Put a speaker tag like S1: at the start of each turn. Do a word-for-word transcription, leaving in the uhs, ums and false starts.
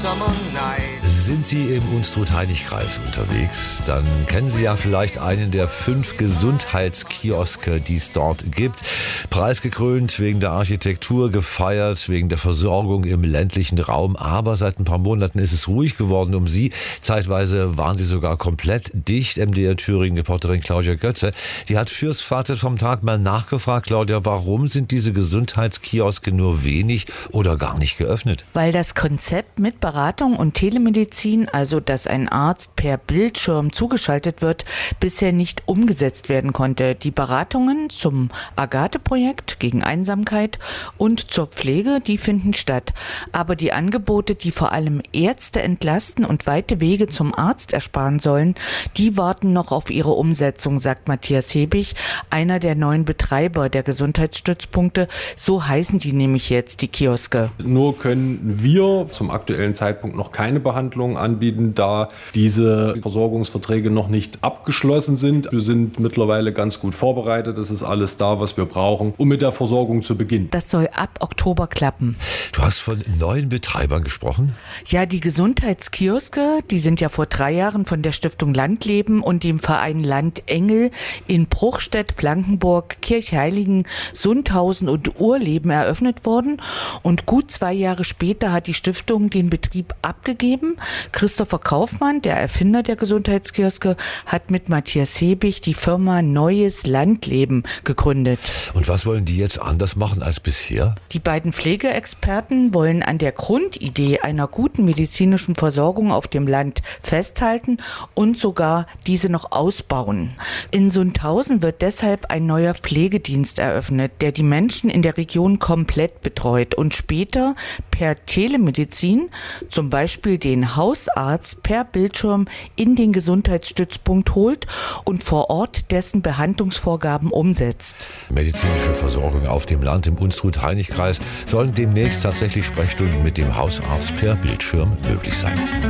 S1: summer night.
S2: Sind Sie im Unstrut-Hainich-Kreis unterwegs, dann kennen Sie ja vielleicht einen der fünf Gesundheitskioske, die es dort gibt. Preisgekrönt wegen der Architektur, gefeiert wegen der Versorgung im ländlichen Raum. Aber seit ein paar Monaten ist es ruhig geworden um Sie. Zeitweise waren sie sogar komplett dicht. M D R Thüringen-Reporterin Claudia Götze, die hat fürs Fazit vom Tag mal nachgefragt. Claudia, warum sind diese Gesundheitskioske nur wenig oder gar nicht geöffnet?
S3: Weil das Konzept mit Beratung und Telemedizin, also dass ein Arzt per Bildschirm zugeschaltet wird, bisher nicht umgesetzt werden konnte. Die Beratungen zum Agathe-Projekt gegen Einsamkeit und zur Pflege, die finden statt. Aber die Angebote, die vor allem Ärzte entlasten und weite Wege zum Arzt ersparen sollen, die warten noch auf ihre Umsetzung, sagt Matthias Hebig, einer der neuen Betreiber der Gesundheitsstützpunkte. So heißen die nämlich jetzt, die Kioske.
S4: Nur können wir zum aktuellen Zeitpunkt noch keine Behandlung anbieten, da diese Versorgungsverträge noch nicht abgeschlossen sind. Wir sind mittlerweile ganz gut vorbereitet. Das ist alles da, was wir brauchen, um mit der Versorgung zu beginnen.
S3: Das soll ab Oktober klappen.
S2: Du hast von neuen Betreibern gesprochen?
S3: Ja, die Gesundheitskioske, die sind ja vor drei Jahren von der Stiftung Landleben und dem Verein Landengel in Bruchstedt, Blankenburg, Kirchheiligen, Sundhausen und Urleben eröffnet worden. Und gut zwei Jahre später hat die Stiftung den Betrieb abgegeben. Christopher Kaufmann, der Erfinder der Gesundheitskioske, hat mit Matthias Hebig die Firma Neues Landleben gegründet.
S2: Und was wollen die jetzt anders machen als bisher?
S3: Die beiden Pflegeexperten wollen an der Grundidee einer guten medizinischen Versorgung auf dem Land festhalten und sogar diese noch ausbauen. In Sundhausen wird deshalb ein neuer Pflegedienst eröffnet, der die Menschen in der Region komplett betreut und später per Telemedizin zum Beispiel den Hausarzt per Bildschirm in den Gesundheitsstützpunkt holt und vor Ort dessen Behandlungsvorgaben umsetzt.
S2: Medizinische Versorgung auf dem Land im Unstrut-Hainich-Kreis sollen demnächst tatsächlich Sprechstunden mit dem Hausarzt per Bildschirm möglich sein.